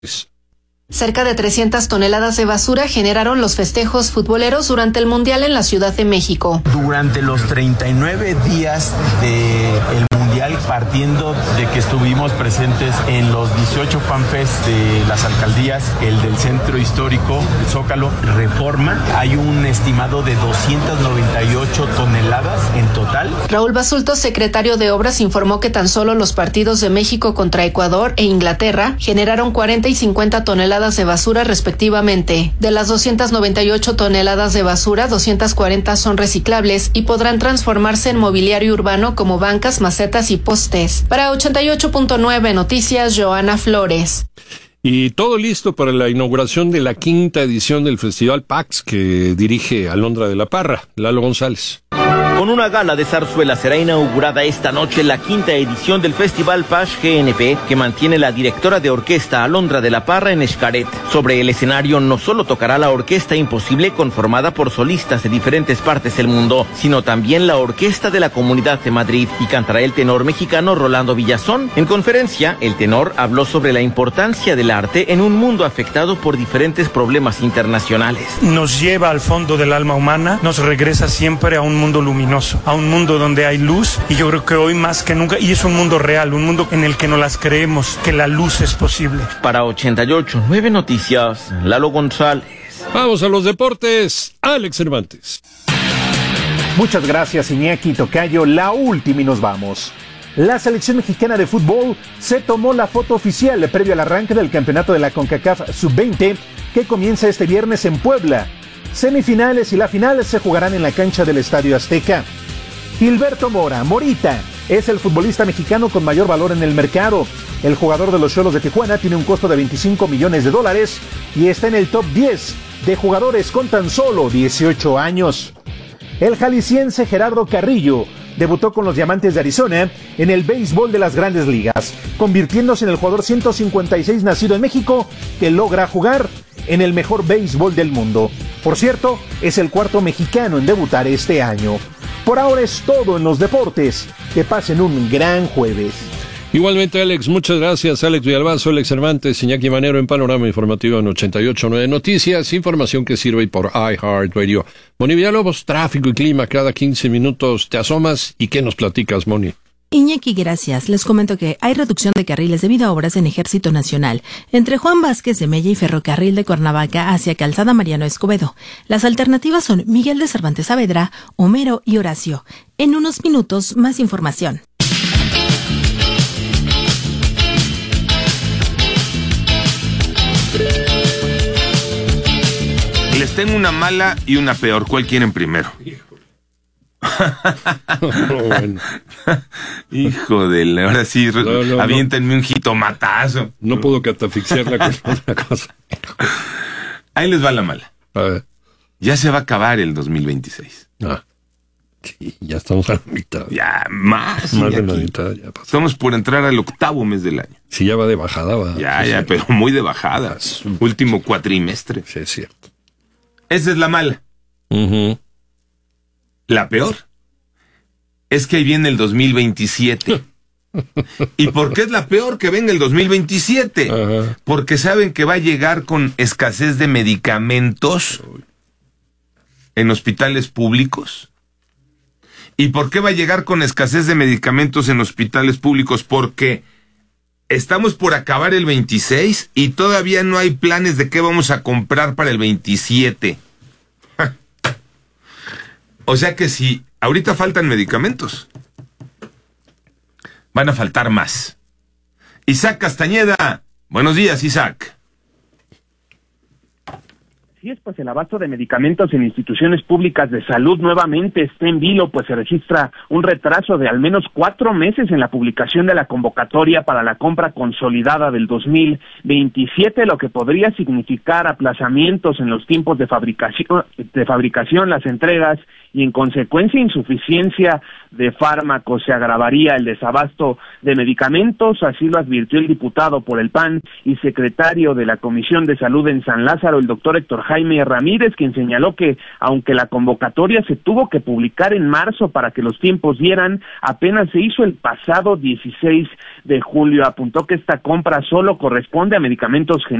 Cerca de 300 toneladas de basura generaron los festejos futboleros durante el Mundial en la Ciudad de México. Durante los 39 días del Mundial, partiendo de que estuvimos presentes en los 18 fanfests de las alcaldías, el del Centro Histórico, el Zócalo, Reforma, hay un estimado de 298 toneladas en total. Raúl Basulto, secretario de Obras, informó que tan solo los partidos de México contra Ecuador e Inglaterra generaron 40 y 50 toneladas de basura respectivamente. De las 298 toneladas de basura, 240 son reciclables y podrán transformarse en mobiliario urbano como bancas, macetas y postes. Para 88.9 Noticias, Joana Flores. Y todo listo para la inauguración de la 5ª edición del Festival PAX que dirige Alondra de la Parra. Lalo González. Con una gala de zarzuela será inaugurada esta noche la 5ª edición del Festival PAX GNP, que mantiene la directora de orquesta Alondra de la Parra en Xcaret. Sobre el escenario no solo tocará la Orquesta Imposible, conformada por solistas de diferentes partes del mundo, sino también la Orquesta de la Comunidad de Madrid, y cantará el tenor mexicano Rolando Villazón. En conferencia, el tenor habló sobre la importancia del arte en un mundo afectado por diferentes problemas internacionales. Nos lleva al fondo del alma humana, nos regresa siempre a un mundo luminoso, a un mundo donde hay luz, y yo creo que hoy más que nunca, y es un mundo real, un mundo en el que no las creemos, que la luz es posible. Para 88.9 Noticias, Lalo González. Vamos a los deportes, Alex Cervantes. Muchas gracias, Iñaki Tocayo. La última y nos vamos. La selección mexicana de fútbol se tomó la foto oficial previo al arranque del campeonato de la CONCACAF Sub-20 que comienza este viernes en Puebla. Semifinales y la final se jugarán en la cancha del Estadio Azteca. Gilberto Mora, Morita, es el futbolista mexicano con mayor valor en el mercado. El jugador de los Xolos de Tijuana tiene un costo de $25 millones y está en el top 10 de jugadores con tan solo 18 años. El jalisciense Gerardo Carrillo debutó con los Diamantes de Arizona en el béisbol de las Grandes Ligas, convirtiéndose en el jugador 156 nacido en México que logra jugar en el mejor béisbol del mundo. Por cierto, es el cuarto mexicano en debutar este año. Por ahora es todo en los deportes. Que pasen un gran jueves. Igualmente, Alex, muchas gracias. Alex Villalbazo, Alex Cervantes, Iñaki Manero en Panorama Informativo en 88.9 Noticias, información que sirve por iHeartRadio. Moni Villalobos, tráfico y clima cada 15 minutos. Te asomas y ¿qué nos platicas, Moni? Iñaki, gracias. Les comento que hay reducción de carriles debido a obras en Ejército Nacional, entre Juan Vázquez de Mella y Ferrocarril de Cuernavaca hacia Calzada Mariano Escobedo. Las alternativas son Miguel de Cervantes Saavedra, Homero y Horacio. En unos minutos, más información. Les tengo una mala y una peor. ¿Cuál quieren primero? Bueno. Hijo de la... Ahora sí, aviéntenme un jitomatazo. No puedo catafixiarla con una cosa. Ahí les va la mala. A ver. Ya se va a acabar el 2026. Sí, ya estamos a la mitad. Ya, más de la mitad ya pasó. Estamos por entrar al 8º mes del año. Sí, ya va de bajada. Va. Ya, Sí. pero muy de bajada. Último cuatrimestre. Sí, es cierto. Esa es la mala. Uh-huh. La peor es que ahí viene el 2027. ¿Y por qué es la peor que venga el 2027? Ajá. Porque saben que va a llegar con escasez de medicamentos en hospitales públicos. ¿Y por qué va a llegar con escasez de medicamentos en hospitales públicos? Porque estamos por acabar el 26 y todavía no hay planes de qué vamos a comprar para el 27. O sea que si ahorita faltan medicamentos, van a faltar más. Isaac Castañeda. Buenos días, Isaac. Así es, pues el abasto de medicamentos en instituciones públicas de salud nuevamente está en vilo, pues se registra un retraso de al menos 4 meses en la publicación de la convocatoria para la compra consolidada del 2027, lo que podría significar aplazamientos en los tiempos de fabricación, las entregas y en consecuencia insuficiencia de fármacos. Se agravaría el desabasto de medicamentos, así lo advirtió el diputado por el PAN y secretario de la Comisión de Salud en San Lázaro, el doctor Héctor Jaime Ramírez, quien señaló que aunque la convocatoria se tuvo que publicar en marzo para que los tiempos dieran, apenas se hizo el pasado 16 de julio. Apuntó que esta compra solo corresponde a medicamentos